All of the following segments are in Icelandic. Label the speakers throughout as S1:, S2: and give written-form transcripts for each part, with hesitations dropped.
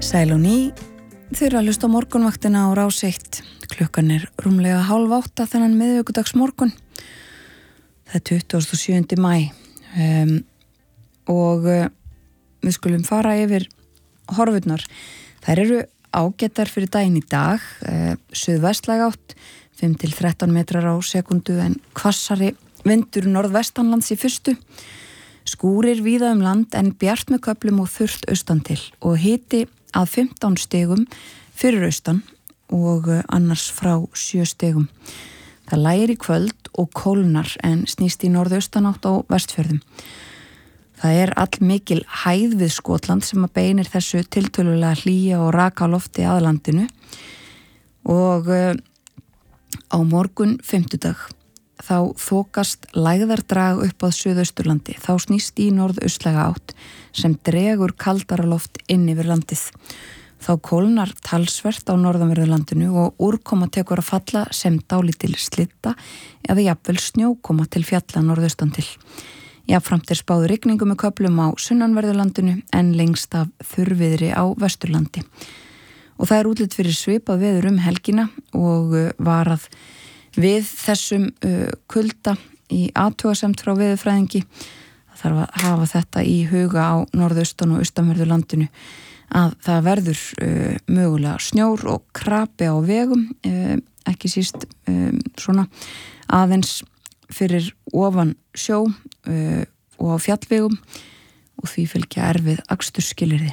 S1: Sæl og ný, þau eru að hlusta á morgunvaktina á Rás 1. Klukkan er rúmlega 7:30 þennan miðvikudags morgun. Það er 27. maí og við skulum fara yfir horfurnar. Þær eru ágættar fyrir daginn í dag, suðvestlæg átt, 5-13 metrar á sekundu en hvassari vindur norðvestanlands í fyrstu. Skúrir víða land en bjart með köflum og þurrt austan til og hiti að 15 stigum fyrir austan og annars frá 7 stigum. Það lægir í kvöld og kólnar en snýst í norðaustanátt á Vestfjörðum. Það er allmikil hæð við Skotland sem að beinir þessu tiltölulega hlýja og raka lofti að landinu og á morgun fimmtudag þá þokast lægðardrag upp að Suðausturlandi. Þá snýst í norðaustlæga átt sem dregur kaldara loft inn yfir landið. Þá kólnar talsvert á norðanverðu landinu og úrkoma tekur að falla sem dálítil slitta eða jafnvel snjókoma til fjalla norðaustan til. Jafnframt er spáð rigningu með köflum á sunnanverðu landinu en lengst af þurrviðri á Vesturlandi. Og það er útlit fyrir svipað veður helgina og varað við þessum kulda í athugasemd frá veðurfræðingi. Það þarf að hafa þetta í huga á norðaustan og austanverðu landinu að það verður mögulega snjór og krapi á vegum, ekki síst svona aðeins fyrir ofan sjó og á fjallvegum og því fylgja erfið akstursskilyrði.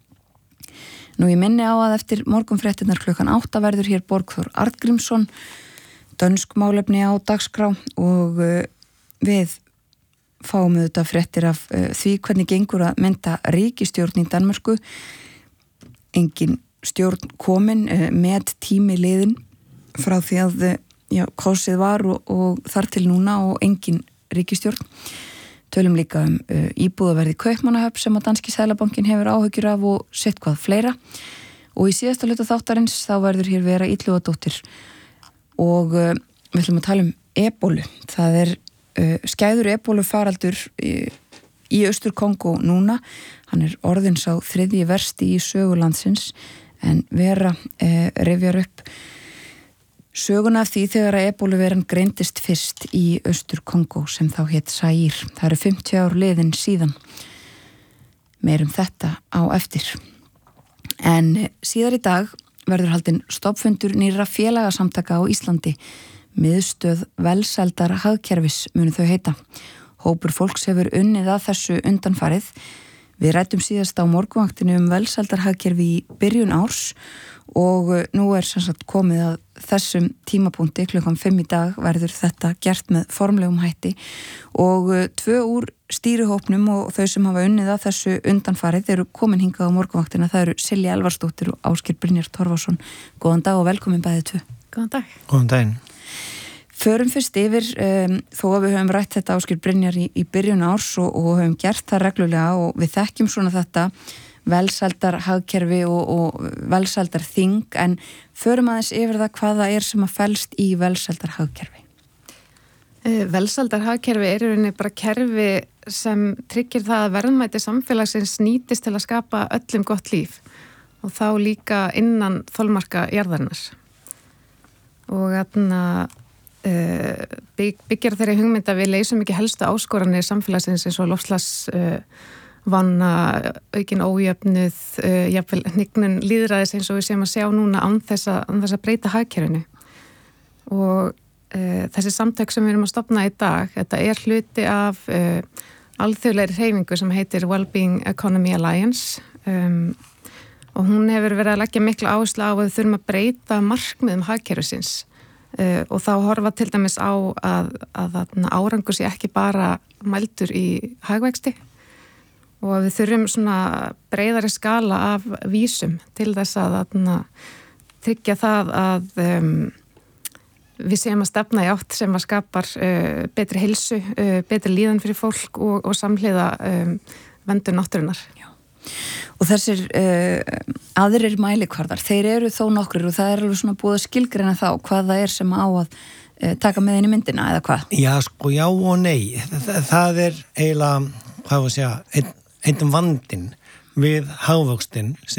S1: Nú ég minni á að eftir morgunfréttirnar klukkan 8 verður hér Borgþór Arngrímsson, dönsk málefni á dagskrá og við fáum auðvitað fréttir af því hvernig gengur að mynda ríkisstjórn í Danmörku. Engin stjórn komin með tími liðin frá því að kosið var og þar til núna og engin ríkisstjórn. Tölum líka íbúðaverði Kaupmannahöfn sem að danski Seðlabankinn hefur áhyggjur af og sitt hvað fleira. Og í síðasta hluta þáttarins þá verður hér Vera Illugadóttir og við ætlum að tala ebólu. Það er skæður ebólu faraldur í Austur-Kongó núna. Hann er orðinn sá 3. versti í sögulandsins en Vera rifjar upp söguna af því þegar að ebóluveran greindist fyrst í Austur-Kongó sem þá hét Zaire. Það eru 50 ár liðin síðan. Meirum þetta á eftir. En síðar í dag verður haldinn stofnfundur nýrra félagasamtaka á Íslandi. Miðstöð velsældar hagkerfis munu þau heita. Hópur fólks hefur unnið að þessu undanfarið. Við ræddum síðast á morgunvaktinu velsældar hagkerfi í byrjun árs og nú er sem sagt komið að þessum tímapunkti klukkan 5 í dag verður þetta gert með formlegum hætti og 2 úr stýrihópnum og þau sem hafa unnið að þessu undanfarið eru komin hingað á morgunvaktina. Það eru Silja Elvarsdóttir og Ásgeir Brynjar Torfason. Góðan dag og velkomin bæði 2.
S2: Góðan dag.
S3: Góðan daginn.
S1: Förum fyrst yfir, þó að við höfum rætt þetta Ásgeir Brynjar í byrjun árs og höfum gert það reglulega og við þekkjum svona þetta velsældar hagkerfi og velsældar þing en förum aðeins yfir það hvað það er sem að felst í velsældar hagkerfi.
S2: Velsældar hagkerfi er í rauninni bara kerfi sem tryggir það að verðmæti samfélagsins nýtist til að skapa öllum gott líf og þá líka innan þolmarka jarðarinnar. Og þarna byggjar þeirri hugmynd að við leysum ekki helstu áskoranir samfélagsins eins og loftslagsvanna, aukin ójöfnuð, jafnvel hnignun lýðræðis eins og við séum að sjá núna án þess að breyta hagkerfinu. Og þessi samtök sem við erum að stofna í dag, þetta er hluti af alþjóðlegri hreyfingu sem heitir Wellbeing Economy Alliance og hún hefur verið að leggja mikla áherslu á að við þurfum að breyta markmiðum hagkerfisins og þá horfa til dæmis á að árangur sé ekki bara mældur í hagvexti og að við þurfum svona breiðari skala af vísum til þess að tryggja það að við séum að stefna í átt sem að skapar betri heilsu, betri líðan fyrir fólk og samhliða verndun náttúrunnar.
S1: Já. Og þessir aðrir mælikvarðar, þeir eru þó nokkrir og það er alveg svona búið að skilgreina þá hvað það er sem á að taka með inn í myndina eða hvað?
S3: Já, sko, já og nei. Það er eiginlega, hvað var að segja, einn vandinn við hagvöxtinn